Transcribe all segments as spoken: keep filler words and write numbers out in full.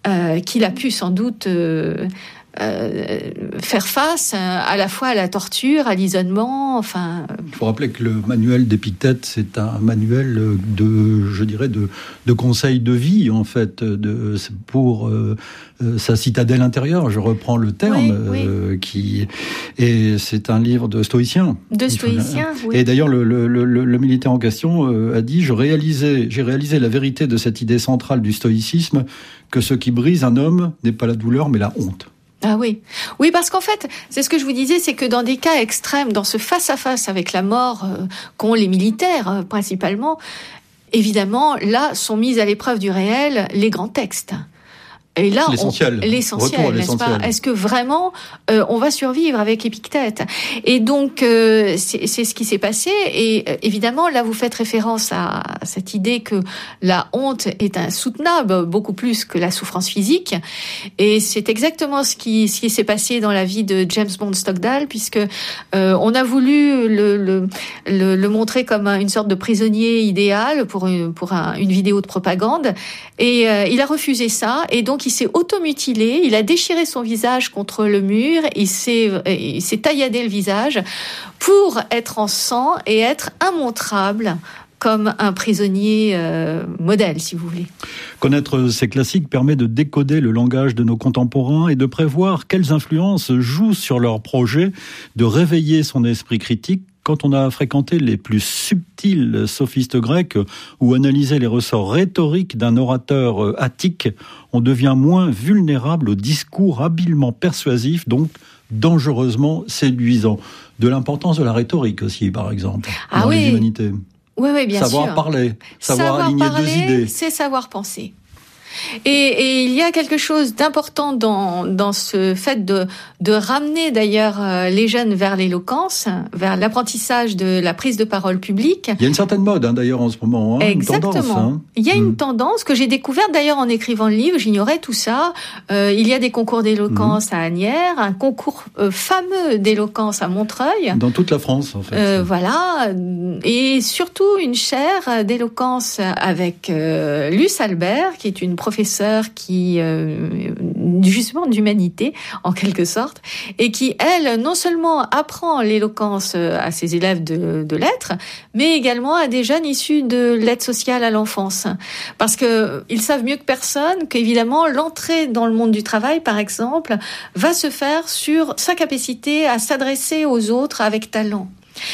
euh, qu'il a pu sans doute euh, euh, faire face à la fois à la torture, à l'isolement. Enfin, il faut rappeler que le manuel d'Épictète, c'est un manuel de, je dirais, de, de conseils de vie en fait, de, pour euh, sa citadelle intérieure. Je reprends le terme, oui, euh, oui. qui et c'est un livre de stoïcien. De stoïcien, oui. Et d'ailleurs, le, le, le, le militaire en question euh, a dit je réalisais, j'ai réalisé la vérité de cette idée centrale du stoïcisme que ce qui brise un homme n'est pas la douleur mais la honte. Ah oui, oui, parce qu'en fait, c'est ce que je vous disais, c'est que dans des cas extrêmes, dans ce face-à-face avec la mort euh, qu'ont les militaires euh, principalement, évidemment, là sont mises à l'épreuve du réel les grands textes. Et là, l'essentiel, on, l'essentiel, n'est-ce pas ? Est-ce que vraiment euh, on va survivre avec Épictète ? Et donc euh, c'est, c'est ce qui s'est passé. Et euh, évidemment, là, vous faites référence à cette idée que la honte est insoutenable, beaucoup plus que la souffrance physique. Et c'est exactement ce qui, ce qui s'est passé dans la vie de James Bond Stockdale, puisque euh, on a voulu le, le, le, le montrer comme une sorte de prisonnier idéal pour une, pour un, une vidéo de propagande. Et euh, il a refusé ça. Et donc il s'est automutilé, il a déchiré son visage contre le mur, il s'est, il s'est tailladé le visage pour être en sang et être immontrable comme un prisonnier euh, modèle, si vous voulez. Connaître ces classiques permet de décoder le langage de nos contemporains et de prévoir quelles influences jouent sur leurs projets, de réveiller son esprit critique. Quand on a fréquenté les plus subtils sophistes grecs ou analysé les ressorts rhétoriques d'un orateur attique, on devient moins vulnérable aux discours habilement persuasifs, donc dangereusement séduisants. De l'importance de la rhétorique aussi, par exemple, ah dans oui. les humanités. Oui, oui, bien savoir sûr. Parler, savoir, savoir aligner parler, deux idées. C'est savoir penser. Et, et il y a quelque chose d'important dans, dans ce fait de, de ramener d'ailleurs les jeunes vers l'éloquence, vers l'apprentissage de la prise de parole publique. Il y a une certaine mode hein, d'ailleurs en ce moment, hein, Exactement. Une tendance. Hein. Il y a mmh. une mmh. tendance que j'ai découverte d'ailleurs en écrivant le livre, j'ignorais tout ça. Euh, il y a des concours d'éloquence mmh. à Asnières, un concours euh, fameux d'éloquence à Montreuil. Dans toute la France en fait. Euh, voilà, et surtout une chaire d'éloquence avec euh, Luce Albert, qui est une professeure qui euh, justement d'humanité en quelque sorte, et qui elle non seulement apprend l'éloquence à ses élèves de, de lettres, mais également à des jeunes issus de l'aide sociale à l'enfance, parce que ils savent mieux que personne qu'évidemment l'entrée dans le monde du travail, par exemple, va se faire sur sa capacité à s'adresser aux autres avec talent,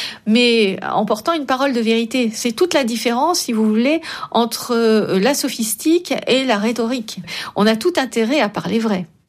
mais en portant une parole de vérité. C'est toute la différence, si vous voulez, entre la sophistique et la rhétorique. On a tout intérêt à parler vrai.